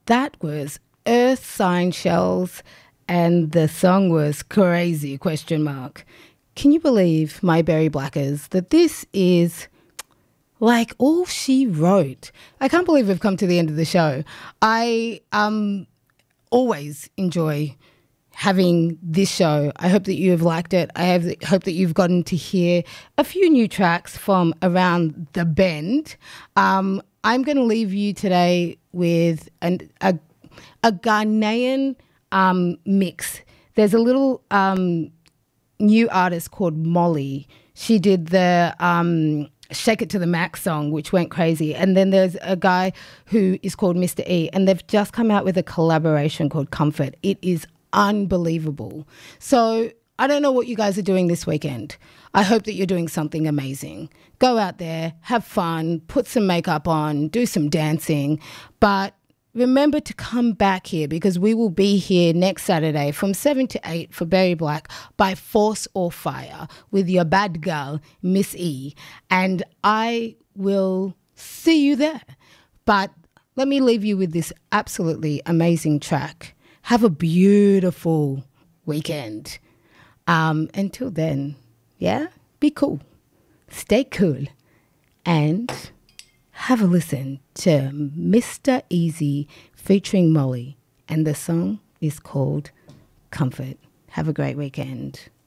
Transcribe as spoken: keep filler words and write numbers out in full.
that was Earth Sign Shells, and the song was Crazy, question mark. Can you believe, my Berry Blackers, that this is like all she wrote? I can't believe we've come to the end of the show. I um always enjoy having this show. I hope that you have liked it. I have hope that you've gotten to hear a few new tracks from around the bend. Um, I'm going to leave you today with an, a, a Ghanaian um, mix. There's a little um, new artist called Molly. She did the um, Shake It to the Max song, which went crazy. And then there's a guy who is called Mister E, and they've just come out with a collaboration called Comfort. It is unbelievable. So I don't know what you guys are doing this weekend. I hope that you're doing something amazing. Go out there, have fun, put some makeup on, do some dancing, but remember to come back here, because we will be here next Saturday from seven to eight for Berry Black by force or fire with your bad girl, Miss E. And I will see you there. But let me leave you with this absolutely amazing track. Have a beautiful weekend. Um, until then, yeah, be cool. Stay cool. And have a listen to Mister Easy featuring Molly. And the song is called Comfort. Have a great weekend.